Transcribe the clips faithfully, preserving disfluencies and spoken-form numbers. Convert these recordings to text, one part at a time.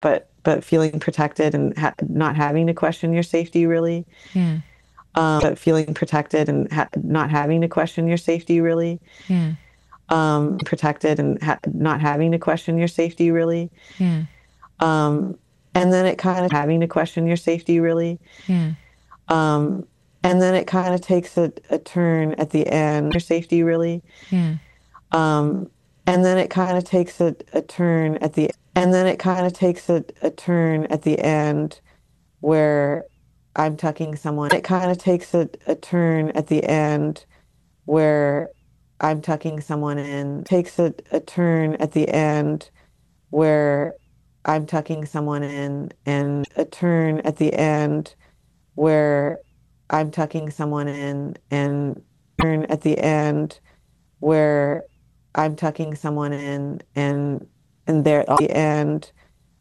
but but feeling protected and ha not having to question your safety really. Yeah. Um, but feeling protected and ha not having to question your safety really. Yeah. Um, protected and ha not having to question your safety really. Yeah. Um, and then it kind of having to question your safety really. Yeah. Um, and then it kind of takes a, a turn at the end, your safety really. Yeah. Um, and then it kind of takes a, a turn at the and then it kind of takes a, a turn at the end where I'm tucking someone. It kind of takes a, a turn at the end where I'm tucking someone in. Takes a, a turn at the end where I'm tucking someone in, and a turn at the end where I'm tucking someone in, and turn at the end where I'm tucking someone in, and and there at the end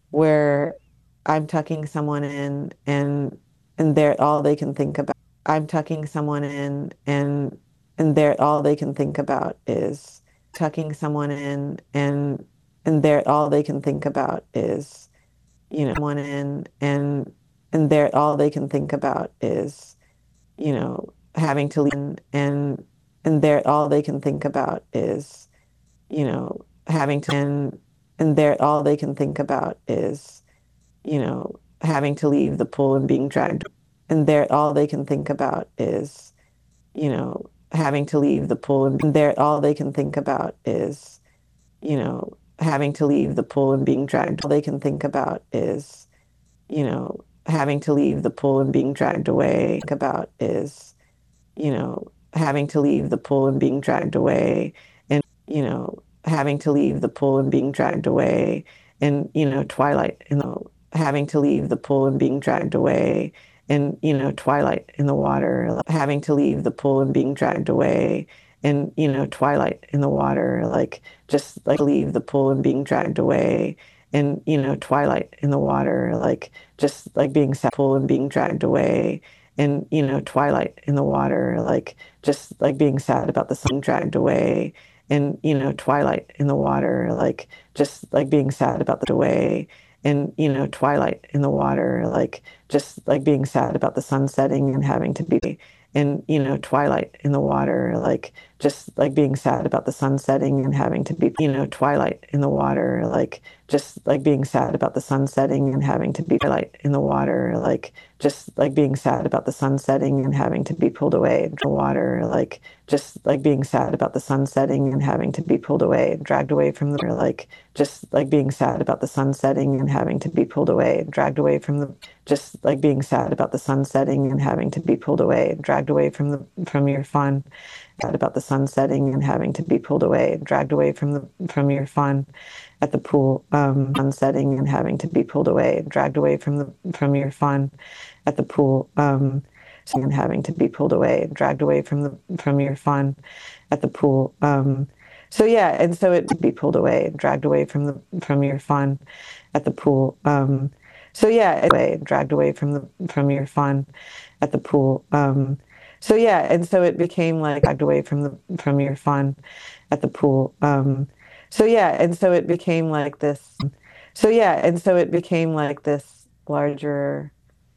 where I'm tucking someone in, and and they're all they can think about. I'm tucking someone in, and and they're all they can think about is tucking someone in, and and they're all they can think about is, you know, someone in, and and they're all they can think about is, you know, having to leave, and and they're all they can think about is, you know, having to, and and they're all they can think about is, you know, having to leave the pool and being dragged. And they're all they can think about is, you know, having to leave the pool, and they're all they can think about is, you know, having to leave the pool and being dragged. All they can think about is, you know, having to leave the pool and being dragged away. Think about is, you know, having to leave the pool and being dragged away, and, you know, having to leave the pool and being dragged away, and, you know, twilight, you know, having to leave the pool and being dragged away, and, you know, twilight in the water, having to leave the pool and being dragged away, and, you know, twilight in the water, like just like leave the pool and being dragged away, and, you know, twilight in the water, like just like being sad, pool and being dragged away, and, you know, twilight in the water, like just like being sad about the sun dragged away, and, you know, twilight in the water, like just like being sad about the way, and, you know, twilight in the water, like just like being sad about the sun setting and having to be, and, you know, twilight in the water, like just like being sad about the sun setting and having to be, you know, twilight in the water, like just like being sad about the sun setting and having to be twilight in the water, like just like being sad about the sun setting and having to be pulled away into water, like just like being sad about the sun setting and having to be pulled away and dragged away from the, like just like being sad about the sun setting and having to be pulled away and dragged away from the, just like being sad about the sun setting and having to be pulled away and dragged away from the, from your fun, sad about the sun setting and having to be pulled away and dragged away from the, from your fun at the pool, um, sun setting and having to be pulled away and dragged away from the, from your fun at the pool, um, and having to be pulled away and dragged away from the, from your fun at the pool. Um, so yeah, and so it be pulled away and dragged away from the, from your fun at the pool. Um, so yeah, away and dragged away from the, from your fun at the pool. Um, so yeah, and so it became like dragged away from the, from your fun at the pool. Um, so yeah, and so it became like this. So yeah, and so it became like this larger,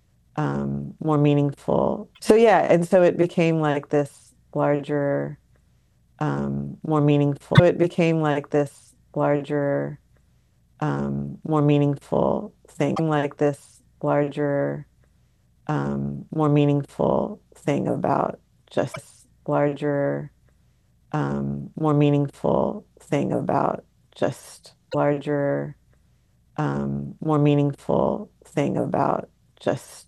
um, more meaningful. So yeah, and so it became like this larger, um, more meaningful. So it became like this larger, um, more meaningful thing, like this larger, um, more meaningful thing about just larger, um, more meaningful thing about just larger, um, more meaningful thing about just,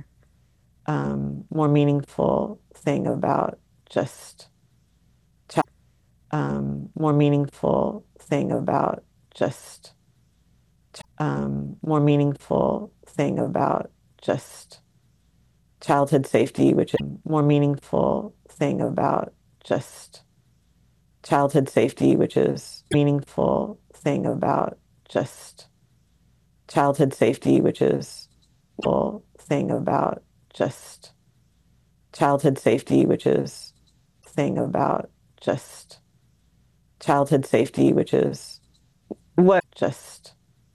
um, more meaningful thing about just, um, more meaningful thing about just, um, more meaningful thing about just childhood safety, which is more meaningful thing about just childhood safety, which is meaningful thing about just childhood safety, which is full thing about just childhood safety, which is thing about just childhood safety, which is what just